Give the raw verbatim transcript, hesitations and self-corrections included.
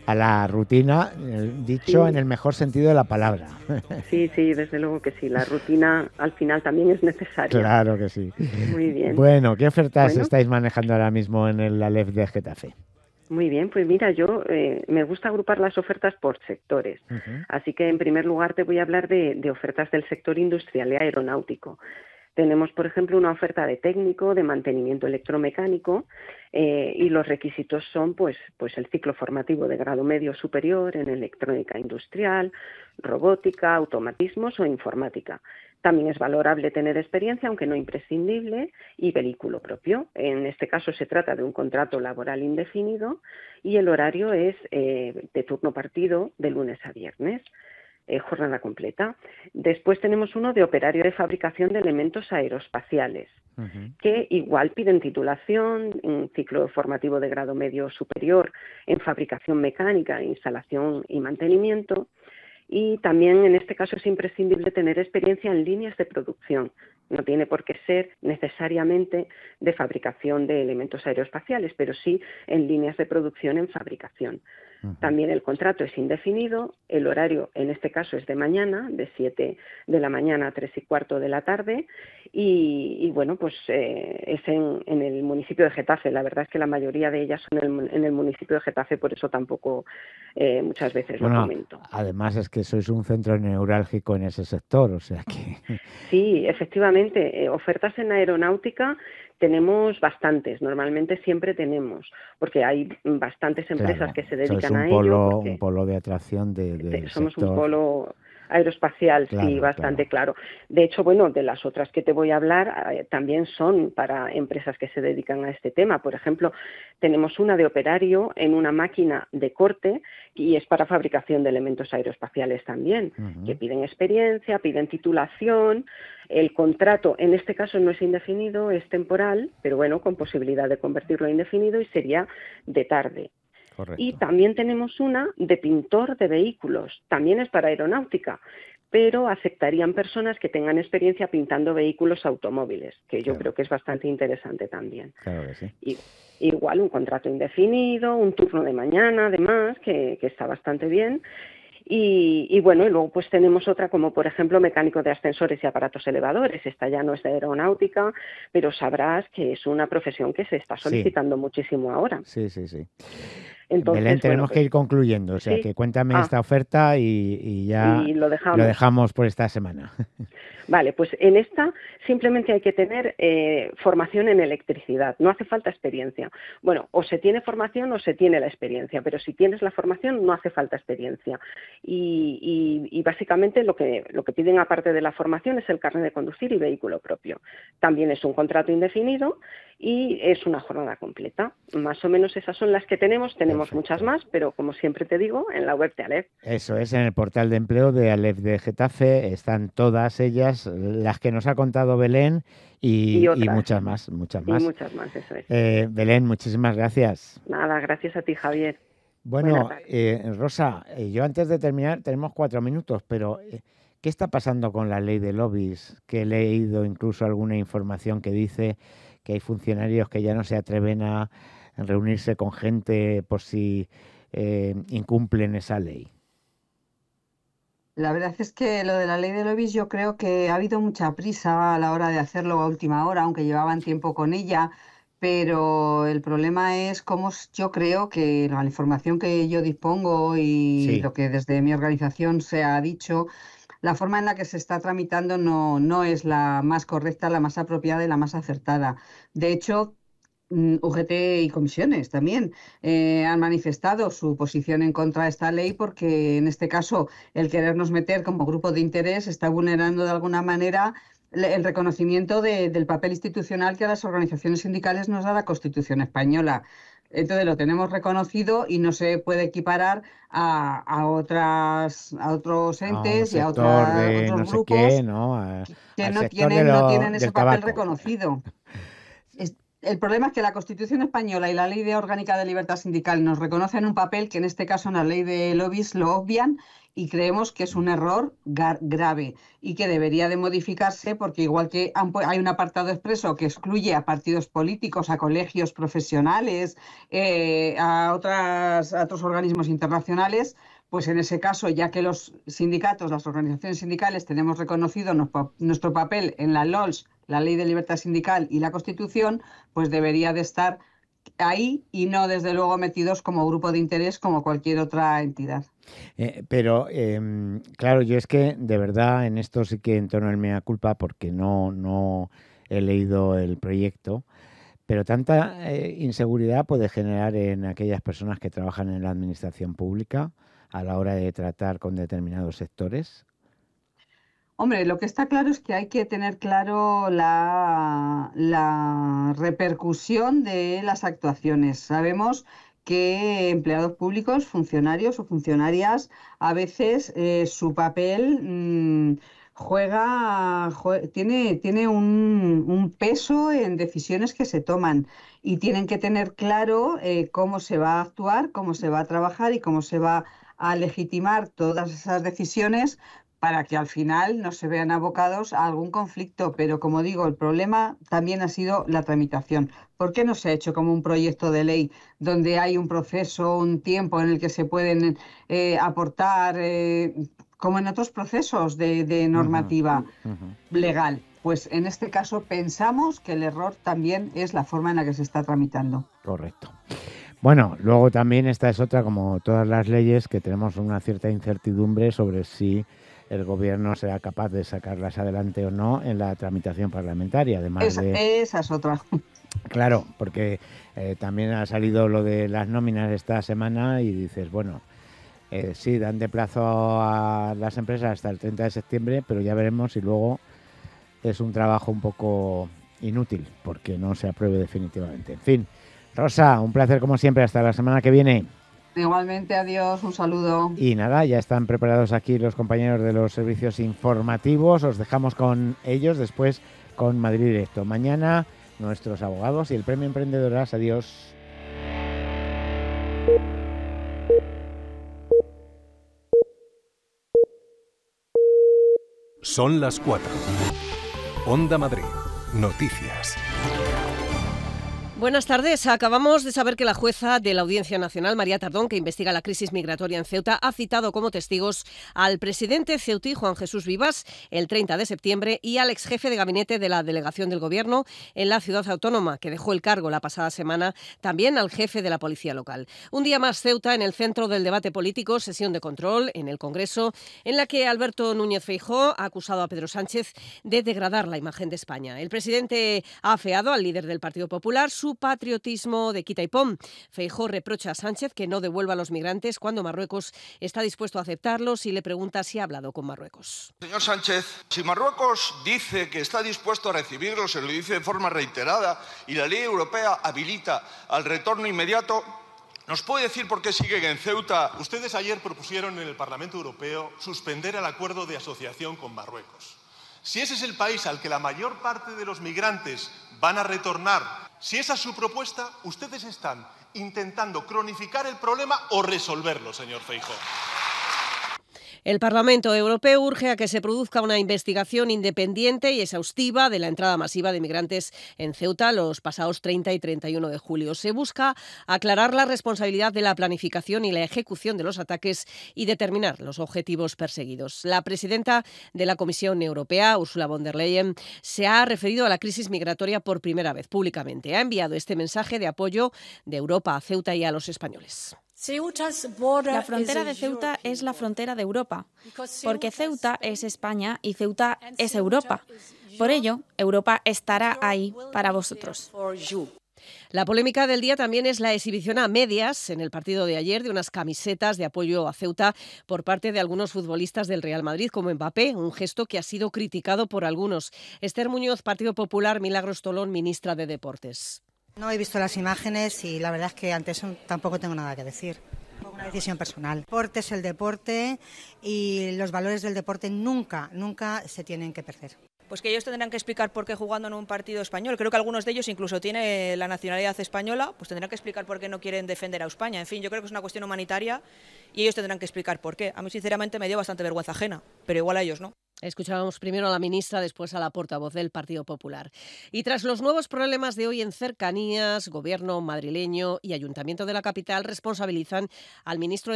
a la rutina, eh, dicho Sí, en el mejor sentido de la palabra. sí, sí, desde luego que sí. La rutina al final también es necesaria. Claro que sí. Muy bien. Bueno, ¿qué ofertas Bueno, estáis manejando ahora mismo en el Aleph de Getafe? muy bien. Pues mira, yo eh, me gusta agrupar las ofertas por sectores. Ujú. Así que en primer lugar te voy a hablar de, de ofertas del sector industrial y aeronáutico. Tenemos, por ejemplo, una oferta de técnico de mantenimiento electromecánico eh, y los requisitos son pues, pues el ciclo formativo de grado medio superior en electrónica industrial, robótica, automatismos o informática. También es valorable tener experiencia, aunque no imprescindible, y vehículo propio. En este caso se trata de un contrato laboral indefinido y el horario es eh, de turno partido de lunes a viernes. Eh, jornada completa. Después tenemos uno de operario de fabricación de elementos aeroespaciales, Ujú. que igual piden titulación, un ciclo formativo de grado medio superior en fabricación mecánica, instalación y mantenimiento. Y también en este caso es imprescindible tener experiencia en líneas de producción. No tiene por qué ser necesariamente de fabricación de elementos aeroespaciales, pero sí en líneas de producción en fabricación. Ujú. También el contrato es indefinido, el horario en este caso es de mañana, de siete de la mañana a tres y cuarto de la tarde, y, y bueno, pues eh, es en, en el municipio de Getafe. La verdad es que la mayoría de ellas son en el, en el municipio de Getafe, por eso tampoco eh, muchas veces lo Bueno, comento. además es que sois un centro neurálgico en ese sector, o sea que... Sí, efectivamente, eh, ofertas en aeronáutica tenemos bastantes, normalmente siempre tenemos, porque hay bastantes empresas Claro, que se sois dedican un a ello, polo, un porque polo de atracción de- te- del somos un sector. polo aeroespacial, sí, Claro, claro. bastante claro. De hecho, bueno, de las otras que te voy a hablar, eh, también son para empresas que se dedican a este tema. Por ejemplo, tenemos una de operario en una máquina de corte y es para fabricación de elementos aeroespaciales también, que Ujú. piden experiencia, piden titulación. El contrato, en este caso, no es indefinido, es temporal, pero bueno, con posibilidad de convertirlo a indefinido y sería de tarde. Y Correcto. también tenemos una de pintor de vehículos, también es para aeronáutica, pero aceptarían personas que tengan experiencia pintando vehículos automóviles, que yo Claro, creo que es bastante interesante también. claro que sí. Y, igual un contrato indefinido, un turno de mañana, además, que, que está bastante bien. Y, y bueno, y luego pues tenemos otra como por ejemplo mecánico de ascensores y aparatos elevadores. Esta ya no es de aeronáutica, pero sabrás que es una profesión que se está Sí, solicitando muchísimo ahora. sí, sí, sí. Belén, Entonces, bueno, tenemos que pues ir concluyendo, o sea sí. que cuéntame Ah, esta oferta y, y ya y lo lo dejamos. dejamos por esta semana. Vale, pues en esta simplemente hay que tener eh, formación en electricidad, no hace falta experiencia. Bueno, o se tiene formación o se tiene la experiencia, pero si tienes la formación no hace falta experiencia. Y, y- y básicamente lo que, lo que piden aparte de la formación es el carnet de conducir y vehículo propio. También es un contrato indefinido y es una jornada completa. Más o menos esas son las que tenemos, tenemos muchas Perfecto. más, pero como siempre te digo, en la web de Alef. Eso es, en el portal de empleo de Aleph de Getafe están todas ellas, las que nos ha contado Belén Y y, y otras, muchas más, muchas y más. muchas más, eso es. Eh, Belén, muchísimas gracias. Nada, gracias a ti, Javier. Buena Bueno, tarde. eh, Rosa, eh, yo antes de terminar, tenemos cuatro minutos, pero eh, ¿qué está pasando con la ley de lobbies? Que he leído incluso alguna información que dice que hay funcionarios que ya no se atreven a reunirse con gente por si eh, incumplen esa ley. La verdad es que lo de la ley de lobbies yo creo que ha habido mucha prisa a la hora de hacerlo a última hora, aunque llevaban tiempo con ella, pero el problema es cómo s- yo creo que la información que yo dispongo y Sí, lo que desde mi organización se ha dicho, la forma en la que se está tramitando no, no es la más correcta, la más apropiada y la más acertada. De hecho, mm, U G T y comisiones también eh, han manifestado su posición en contra de esta ley porque en este caso el querernos meter como grupo de interés está vulnerando de alguna manera le- el reconocimiento de- del papel institucional que a las organizaciones sindicales nos da la Constitución española. Entonces lo tenemos reconocido y no se puede equiparar a, a otras, a otros a un entes y a sector otra- de otros no sé qué, grupos ¿no? A- que al no sector de tienen, no lo- tienen ese del papel tabaco. reconocido. el problema es que la Constitución española y la Ley de Orgánica de Libertad Sindical nos reconocen un papel que en este caso en la Ley de Lobbies lo obvian y creemos que es un error grave y que debería de modificarse porque igual que hay un apartado expreso que excluye a partidos políticos, a colegios profesionales, eh, a, otras, a otros organismos internacionales, pues en ese caso, ya que los sindicatos, las organizaciones sindicales, tenemos reconocido nuestro papel en la L O L S, la Ley de Libertad Sindical y la Constitución, pues debería de estar ahí y no, desde luego, metidos como grupo de interés como cualquier otra entidad. Eh, pero, eh, claro, yo es que, de verdad, en esto sí que entono el mea culpa porque no, no he leído el proyecto, pero tanta eh, inseguridad puede generar en aquellas personas que trabajan en la administración pública a la hora de tratar con determinados sectores. Hombre, lo que está claro es que hay que tener claro la, la repercusión de las actuaciones. Sabemos que empleados públicos, funcionarios o funcionarias, a veces eh, su papel mmm, juega, juega, tiene, tiene un, un peso en decisiones que se toman y tienen que tener claro eh, cómo se va a actuar, cómo se va a trabajar y cómo se va a legitimar todas esas decisiones para que al final no se vean abocados a algún conflicto. Pero, como digo, el problema también ha sido la tramitación. ¿Por qué no se ha hecho como un proyecto de ley donde hay un proceso, un tiempo en el que se pueden eh, aportar, eh, como en otros procesos de, de normativa uh-huh. Uh-huh. legal? Pues en este caso pensamos que el error también es la forma en la que se está tramitando. Correcto. Bueno, luego también esta es otra, como todas las leyes, que tenemos una cierta incertidumbre sobre si el gobierno será capaz de sacarlas adelante o no en la tramitación parlamentaria. Además esa, de... esa es otra. Claro, porque eh, también ha salido lo de las nóminas esta semana y dices, bueno, eh, sí, dan de plazo a las empresas hasta el treinta de septiembre, pero ya veremos si luego es un trabajo un poco inútil porque no se apruebe definitivamente. En fin, Rosa, un placer como siempre. Hasta la semana que viene. Igualmente, adiós, un saludo. Y nada, ya están preparados aquí los compañeros de los servicios informativos. Os dejamos con ellos, después con Madrid Directo. Mañana nuestros abogados y el Premio Emprendedoras. Adiós. Son las cuatro. Onda Madrid. Noticias. Buenas tardes. Acabamos de saber que la jueza de la Audiencia Nacional, María Tardón, que investiga la crisis migratoria en Ceuta, ha citado como testigos al presidente ceutí, Juan Jesús Vivas, el treinta de septiembre, y al exjefe de gabinete de la delegación del Gobierno en la ciudad autónoma, que dejó el cargo la pasada semana, también al jefe de la policía local. Un día más Ceuta en el centro del debate político, sesión de control en el Congreso, en la que Alberto Núñez Feijóo ha acusado a Pedro Sánchez de degradar la imagen de España. El presidente ha afeado al líder del Partido Popular su patriotismo de quita y pon. Feijóo reprocha a Sánchez que no devuelva a los migrantes cuando Marruecos está dispuesto a aceptarlos y le pregunta si ha hablado con Marruecos. Señor Sánchez, si Marruecos dice que está dispuesto a recibirlos, se lo dice de forma reiterada, y la ley europea habilita al retorno inmediato, ¿nos puede decir por qué siguen en Ceuta? Ustedes ayer propusieron en el Parlamento Europeo suspender el acuerdo de asociación con Marruecos. Si ese es el país al que la mayor parte de los migrantes van a retornar, si esa es su propuesta, ustedes están intentando cronificar el problema o resolverlo, señor Feijóo. El Parlamento Europeo urge a que se produzca una investigación independiente y exhaustiva de la entrada masiva de migrantes en Ceuta los pasados treinta y treinta y uno de julio. Se busca aclarar la responsabilidad de la planificación y la ejecución de los ataques y determinar los objetivos perseguidos. La presidenta de la Comisión Europea, Ursula von der Leyen, se ha referido a la crisis migratoria por primera vez públicamente. Ha enviado este mensaje de apoyo de Europa a Ceuta y a los españoles. La frontera de Ceuta es la frontera de Europa, porque Ceuta es España y Ceuta es Europa. Por ello, Europa estará ahí para vosotros. La polémica del día también es la exhibición a medias en el partido de ayer de unas camisetas de apoyo a Ceuta por parte de algunos futbolistas del Real Madrid, como Mbappé, un gesto que ha sido criticado por algunos. Esther Muñoz, Partido Popular; Milagros Tolón, ministra de Deportes. No he visto las imágenes y la verdad es que ante eso tampoco tengo nada que decir. Una decisión personal. El deporte es el deporte y los valores del deporte nunca, nunca se tienen que perder. Pues que ellos tendrán que explicar por qué jugando en un partido español. Creo que algunos de ellos incluso tienen la nacionalidad española, pues tendrán que explicar por qué no quieren defender a España. En fin, yo creo que es una cuestión humanitaria y ellos tendrán que explicar por qué. A mí sinceramente me dio bastante vergüenza ajena, pero igual a ellos no. Escuchábamos primero a la ministra, después a la portavoz del Partido Popular. Y tras los nuevos problemas de hoy en cercanías, Gobierno madrileño y Ayuntamiento de la capital responsabilizan al ministro de